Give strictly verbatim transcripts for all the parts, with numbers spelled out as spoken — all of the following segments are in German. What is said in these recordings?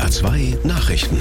R zwei Nachrichten.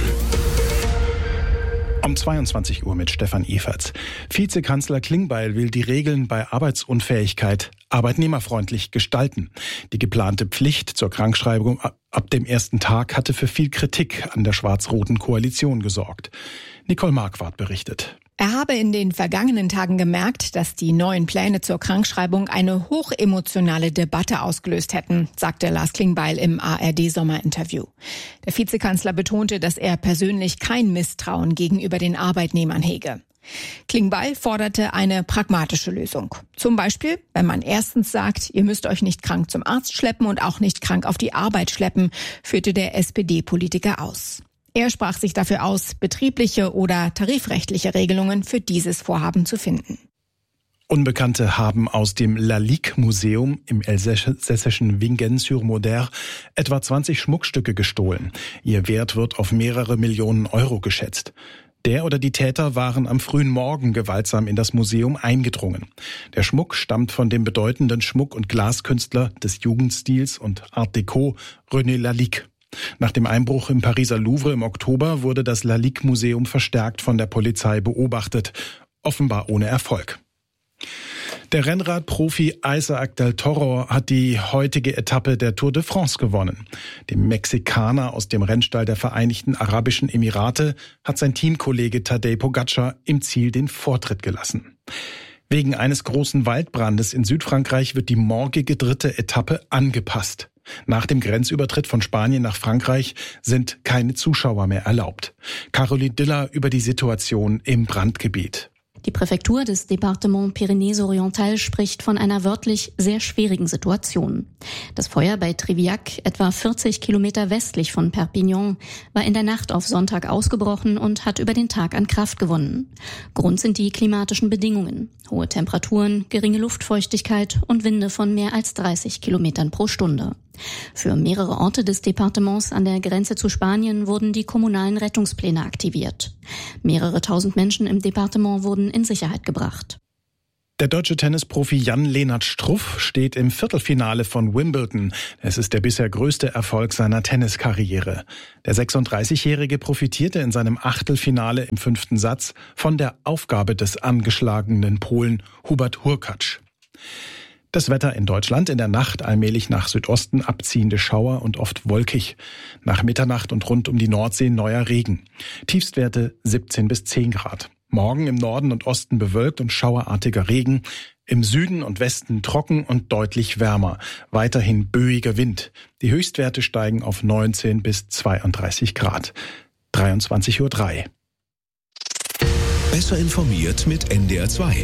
Um zweiundzwanzig Uhr mit Stefan Everts. Vizekanzler Klingbeil will die Regeln bei Arbeitsunfähigkeit arbeitnehmerfreundlich gestalten. Die geplante Pflicht zur Krankschreibung ab dem ersten Tag hatte für viel Kritik an der schwarz-roten Koalition gesorgt. Nicole Marquardt berichtet. Er habe in den vergangenen Tagen gemerkt, dass die neuen Pläne zur Krankschreibung eine hochemotionale Debatte ausgelöst hätten, sagte Lars Klingbeil im A R D-Sommerinterview. Der Vizekanzler betonte, dass er persönlich kein Misstrauen gegenüber den Arbeitnehmern hege. Klingbeil forderte eine pragmatische Lösung. Zum Beispiel, wenn man erstens sagt, ihr müsst euch nicht krank zum Arzt schleppen und auch nicht krank auf die Arbeit schleppen, führte der S P D-Politiker aus. Er sprach sich dafür aus, betriebliche oder tarifrechtliche Regelungen für dieses Vorhaben zu finden. Unbekannte haben aus dem Lalique-Museum im elsässischen Vingennes-sur-Moder etwa zwanzig Schmuckstücke gestohlen. Ihr Wert wird auf mehrere Millionen Euro geschätzt. Der oder die Täter waren am frühen Morgen gewaltsam in das Museum eingedrungen. Der Schmuck stammt von dem bedeutenden Schmuck- und Glaskünstler des Jugendstils und Art Deco René Lalique. Nach dem Einbruch im Pariser Louvre im Oktober wurde das Lalique-Museum verstärkt von der Polizei beobachtet, offenbar ohne Erfolg. Der Rennradprofi Isaac del Toro hat die heutige Etappe der Tour de France gewonnen. Dem Mexikaner aus dem Rennstall der Vereinigten Arabischen Emirate hat sein Teamkollege Tadej Pogačar im Ziel den Vortritt gelassen. Wegen eines großen Waldbrandes in Südfrankreich wird die morgige dritte Etappe angepasst. Nach dem Grenzübertritt von Spanien nach Frankreich sind keine Zuschauer mehr erlaubt. Caroline Diller über die Situation im Brandgebiet. Die Präfektur des Département Pyrénées-Orientales spricht von einer wörtlich sehr schwierigen Situation. Das Feuer bei Triviac, etwa vierzig Kilometer westlich von Perpignan, war in der Nacht auf Sonntag ausgebrochen und hat über den Tag an Kraft gewonnen. Grund sind die klimatischen Bedingungen. Hohe Temperaturen, geringe Luftfeuchtigkeit und Winde von mehr als dreißig Kilometern pro Stunde. Für mehrere Orte des Departements an der Grenze zu Spanien wurden die kommunalen Rettungspläne aktiviert. Mehrere tausend Menschen im Departement wurden in Sicherheit gebracht. Der deutsche Tennisprofi Jan-Lennart Struff steht im Viertelfinale von Wimbledon. Es ist der bisher größte Erfolg seiner Tenniskarriere. Der sechsunddreißigjährige profitierte in seinem Achtelfinale im fünften Satz von der Aufgabe des angeschlagenen Polen Hubert Hurkacz. Das Wetter in Deutschland: in der Nacht allmählich nach Südosten abziehende Schauer und oft wolkig. Nach Mitternacht und rund um die Nordsee neuer Regen. Tiefstwerte siebzehn bis zehn Grad. Morgen im Norden und Osten bewölkt und schauerartiger Regen. Im Süden und Westen trocken und deutlich wärmer. Weiterhin böiger Wind. Die Höchstwerte steigen auf neunzehn bis zweiunddreißig Grad. dreiundzwanzig Uhr drei. Besser informiert mit N D R zwei.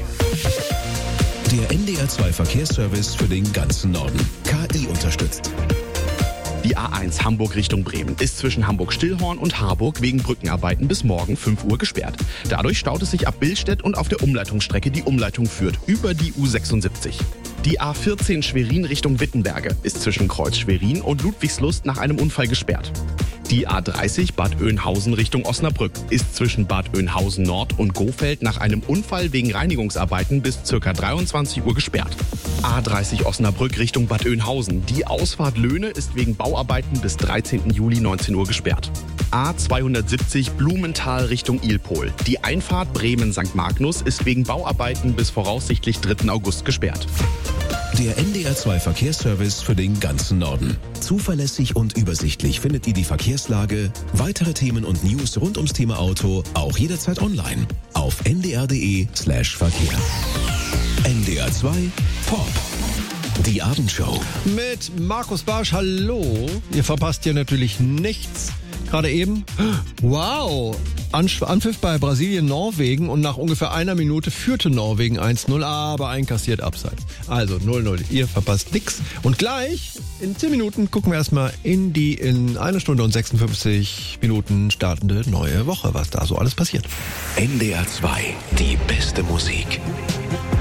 Der N D R zwei Verkehrsservice für den ganzen Norden. K I unterstützt. Die A eins Hamburg Richtung Bremen ist zwischen Hamburg-Stillhorn und Harburg wegen Brückenarbeiten bis morgen fünf Uhr gesperrt. Dadurch staut es sich ab Billstedt und auf der Umleitungsstrecke. Die Umleitung führt über die U sechsundsiebzig. Die A vierzehn Schwerin Richtung Wittenberge ist zwischen Kreuz Schwerin und Ludwigslust nach einem Unfall gesperrt. Die A dreißig Bad Oeynhausen Richtung Osnabrück ist zwischen Bad Oeynhausen Nord und Gohfeld nach einem Unfall wegen Reinigungsarbeiten bis ca. dreiundzwanzig Uhr gesperrt. A dreißig Osnabrück Richtung Bad Oeynhausen. Die Ausfahrt Löhne ist wegen Bauarbeiten bis dreizehnten Juli neunzehn Uhr gesperrt. A zweihundertsiebzig Blumenthal Richtung Ilpol. Die Einfahrt Bremen-Sankt Magnus ist wegen Bauarbeiten bis voraussichtlich dritten August gesperrt. Der N D R zwei Verkehrsservice für den ganzen Norden. Zuverlässig und übersichtlich findet ihr die Verkehrslage, weitere Themen und News rund ums Thema Auto auch jederzeit online auf n d r punkt d e slash verkehr. N D R zwei Pop. Die Abendshow. Mit Markus Barsch, hallo. Ihr verpasst hier natürlich nichts. Gerade eben, wow, Anpfiff bei Brasilien-Norwegen und nach ungefähr einer Minute führte Norwegen eins null, aber einkassiert abseits. Also null null, ihr verpasst nix. Und gleich, in zehn Minuten, gucken wir erstmal in die in einer Stunde und sechsundfünfzig Minuten startende neue Woche, was da so alles passiert. N D R zwei, die beste Musik.